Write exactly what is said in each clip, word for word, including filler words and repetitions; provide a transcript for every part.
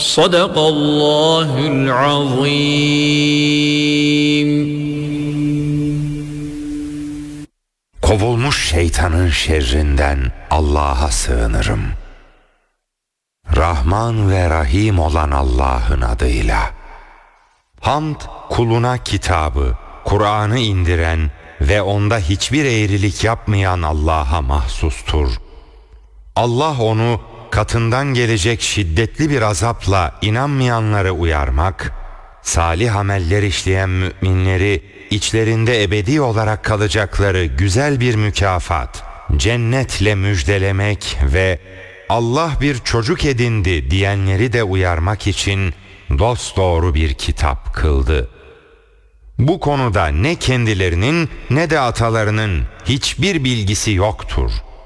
Sadakallahul azim. Kovulmuş şeytanın şerrinden Allah'a sığınırım. Rahman ve Rahim olan Allah'ın adıyla. Hamd, kuluna kitabı, Kur'an'ı indiren ve onda hiçbir eğrilik yapmayan Allah'a mahsustur. Allah onu katından gelecek şiddetli bir azapla inanmayanları uyarmak, salih ameller işleyen müminleri içlerinde ebedi olarak kalacakları güzel bir mükafat, cennetle müjdelemek ve Allah bir çocuk edindi diyenleri de uyarmak için dosdoğru bir kitap kıldı. Bu konuda ne kendilerinin ne de atalarının hiçbir bilgisi yoktur.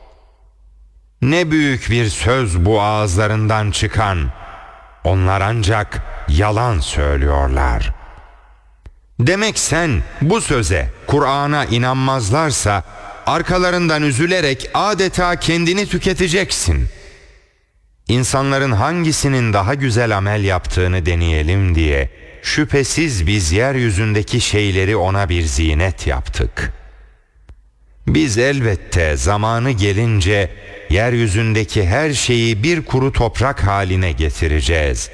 Ne büyük bir söz bu ağızlarından çıkan, onlar ancak yalan söylüyorlar. Demek sen bu söze, Kur'an'a inanmazlarsa arkalarından üzülerek adeta kendini tüketeceksin. İnsanların hangisinin daha güzel amel yaptığını deneyelim diye şüphesiz biz yeryüzündeki şeyleri ona bir zinet yaptık. Biz elbette zamanı gelince yeryüzündeki her şeyi bir kuru toprak haline getireceğiz.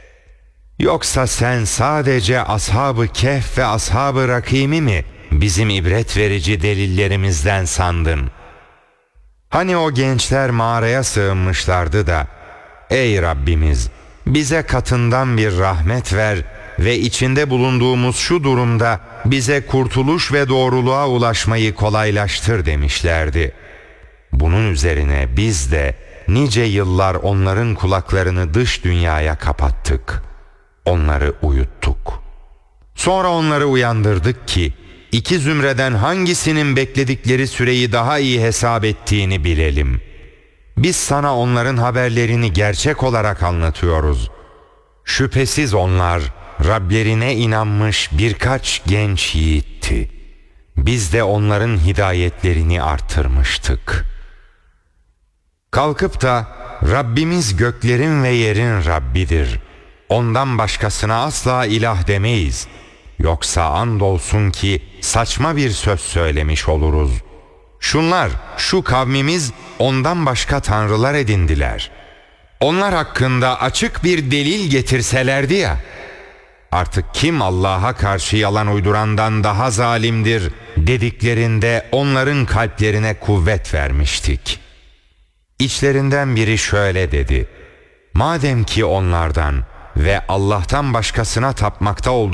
Yoksa sen sadece Ashab-ı Kehf ve Ashab-ı Rakim'i mi bizim ibret verici delillerimizden sandın? Hani o gençler mağaraya sığınmışlardı da, ey Rabbimiz, bize katından bir rahmet ver ve içinde bulunduğumuz şu durumda bize kurtuluş ve doğruluğa ulaşmayı kolaylaştır demişlerdi. Bunun üzerine biz de nice yıllar onların kulaklarını dış dünyaya kapattık. Onları uyuttuk. Sonra onları uyandırdık ki iki zümreden hangisinin bekledikleri süreyi daha iyi hesap ettiğini bilelim. Biz sana onların haberlerini gerçek olarak anlatıyoruz. Şüphesiz onlar Rablerine inanmış birkaç genç yiğitti. Biz de onların hidayetlerini artırmıştık. Kalkıp da Rabbimiz göklerin ve yerin Rabbidir, ondan başkasına asla ilah demeyiz, yoksa andolsun ki saçma bir söz söylemiş oluruz. Şunlar, şu kavmimiz ondan başka tanrılar edindiler. Onlar hakkında açık bir delil getirselerdi ya. Artık kim Allah'a karşı yalan uydurandan daha zalimdir dediklerinde onların kalplerine kuvvet vermiştik. İçlerinden biri şöyle dedi: madem ki onlardan ve Allah'tan başkasına tapmakta olduğu